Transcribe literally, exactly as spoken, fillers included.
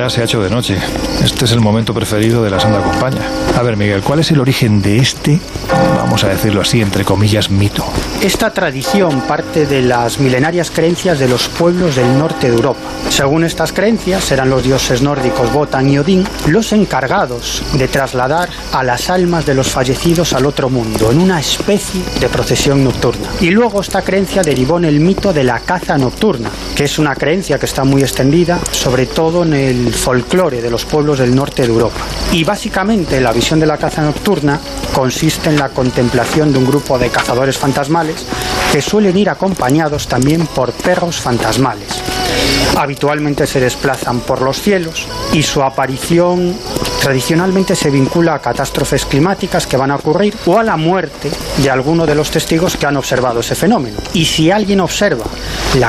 ya se ha hecho de noche. Este es el momento preferido de la Santa Compaña. A ver, Miguel, ¿cuál es el origen de este, vamos a decirlo así, entre comillas, mito? Esta tradición parte de las milenarias creencias de los pueblos del norte de Europa. Según estas creencias, eran los dioses nórdicos Wotan y Odín los encargados de trasladar a las almas de los fallecidos al otro mundo, en una especie de procesión nocturna. Y luego esta creencia derivó en el mito de la caza nocturna, que es una creencia que está muy extendida, sobre todo en el folclore de los pueblos del norte de Europa. Y básicamente la visión de la caza nocturna consiste en la contemplación de un grupo de cazadores fantasmales que suelen ir acompañados también por perros fantasmales. Habitualmente se desplazan por los cielos y su aparición tradicionalmente se vincula a catástrofes climáticas que van a ocurrir o a la muerte de alguno de los testigos que han observado ese fenómeno. Y si alguien observa la